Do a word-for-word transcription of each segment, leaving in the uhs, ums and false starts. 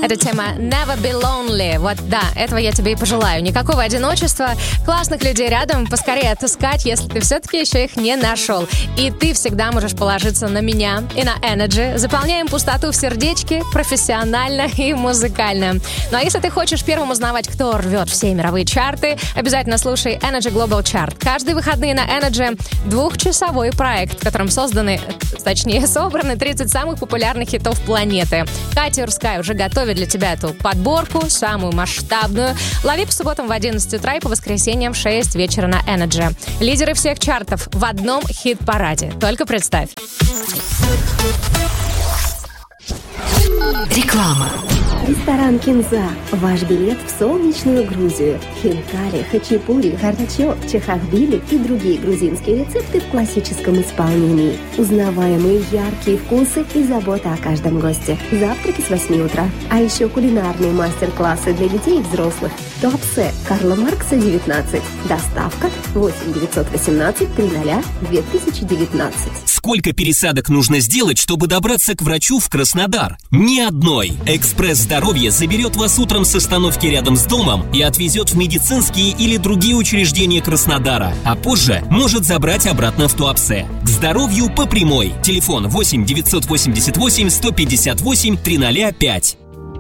Это тема Never Be Lonely. Вот да, этого я тебе и пожелаю. Никакого одиночества, классных людей рядом, поскорее отыскать, если ты все-таки еще их не нашел. И ты всегда можешь положиться на меня и на Energy. Заполняем пустоту в сердечке профессионально и музыкально. Ну а если ты хочешь первым узнавать, кто рвет все мировые чарты, обязательно слушай Energy Global Chart. Каждые выходные на Energy двухчасовой проект, в котором созданы, точнее собраны тридцать самых популярных хитов планеты. Катя Юрская уже готовит для тебя эту подборку, самую масштабную. Лови по субботам в одиннадцать утра и по воскресеньям в шесть вечера на Energy. Лидеры всех чартов в одном хит-параде. Только представь. Реклама. Ресторан «Кинза». Ваш билет в солнечную Грузию. Хинкали, хачапури, харчо, чахахбили и другие грузинские рецепты в классическом исполнении. Узнаваемые яркие вкусы и забота о каждом госте. Завтраки с восьми утра. А еще кулинарные мастер-классы для детей и взрослых. Туапсе, Карла Маркса, девятнадцать. Доставка восемь девятьсот восемнадцать триста две тысячи девятнадцать. Сколько пересадок нужно сделать, чтобы добраться к врачу в Краснодар? Ни одной. «Экспресс Здоровья» заберет вас утром с остановки рядом с домом и отвезет в медицинские или другие учреждения Краснодара, а позже может забрать обратно в Туапсе. К здоровью по прямой. Телефон восемь девятьсот восемьдесят восемь сто пятьдесят восемь триста пять.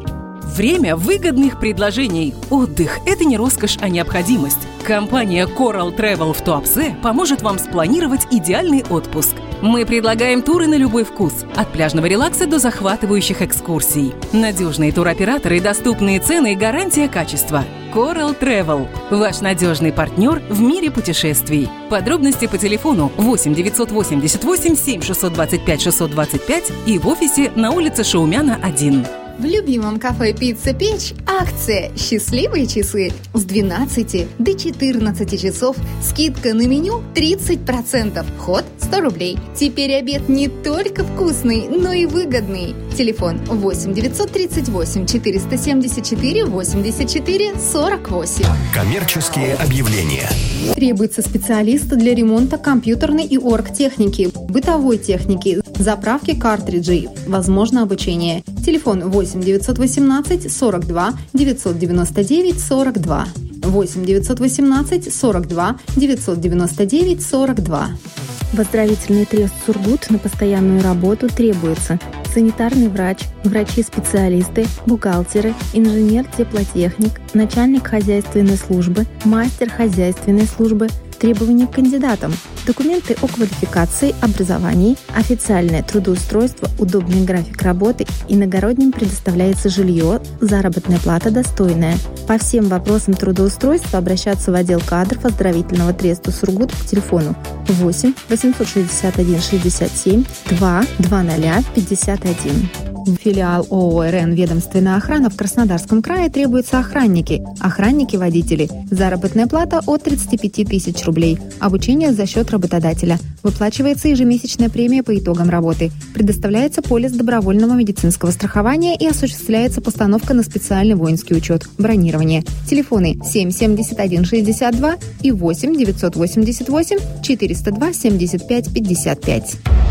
Время выгодных предложений. Отдых – это не роскошь, а необходимость. Компания Coral Travel в Туапсе поможет вам спланировать идеальный отпуск. Мы предлагаем туры на любой вкус, от пляжного релакса до захватывающих экскурсий. Надежные туроператоры, доступные цены и гарантия качества. Coral Travel – ваш надежный партнер в мире путешествий. Подробности по телефону восемь девятьсот восемьдесят восемь семь шестьсот двадцать пять шестьсот двадцать пять и в офисе на улице Шаумяна, один. В любимом кафе «Пицца Печь» акция «Счастливые часы» с двенадцати до четырнадцати часов. Скидка на меню тридцать процентов. Вход сто рублей. Теперь обед не только вкусный, но и выгодный. Телефон восемь девятьсот тридцать восемь четыреста семьдесят четыре восемьдесят четыре сорок восемь. Коммерческие объявления. Требуется специалист для ремонта компьютерной и оргтехники, бытовой техники, заправки картриджей. Возможно обучение. Телефон восемь девятьсот восемнадцать сорок два девятьсот девяносто девять сорок два. восемь девятьсот восемнадцать сорок два девятьсот девяносто девять сорок два. В оздоровительный трест «Сургут» на постоянную работу требуется санитарный врач, врачи-специалисты, бухгалтеры, инженер-теплотехник, начальник хозяйственной службы, мастер хозяйственной службы. Требования к кандидатам: документы о квалификации, образовании, официальное трудоустройство, удобный график работы, иногородним предоставляется жилье, заработная плата достойная. По всем вопросам трудоустройства обращаться в отдел кадров оздоровительного треста «Сургут» по телефону восемь восемьсот шестьдесят один шестьдесят семь два двадцать пятьдесят один. Филиал ООО «РН Ведомственная охрана» в Краснодарском крае требуются охранники, охранники-водители. Заработная плата от тридцати пяти тысяч рублей. Обучение за счет работодателя. Выплачивается ежемесячная премия по итогам работы. Предоставляется полис добровольного медицинского страхования и осуществляется постановка на специальный воинский учет. Бронирование. Телефоны семь семьдесят один шестьдесят два и восемь девятьсот восемьдесят восемь четыреста два семьдесят пять пятьдесят пять.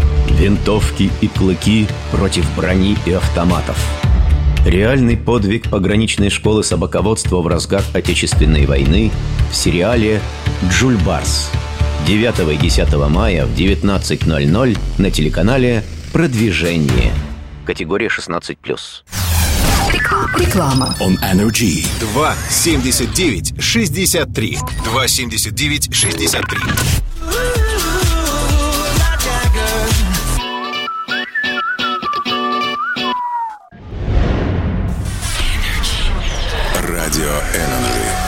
Винтовки и клыки против брони и автоматов. Реальный подвиг пограничной школы собаководства в разгар Отечественной войны в сериале «Джульбарс». девятого и десятого мая в девятнадцать ноль ноль на телеканале «Продвижение». Категория шестнадцать плюс. Реклама. On Energy. два семьдесят девять шестьдесят три. два семьдесят девять шестьдесят три. Радио Energy.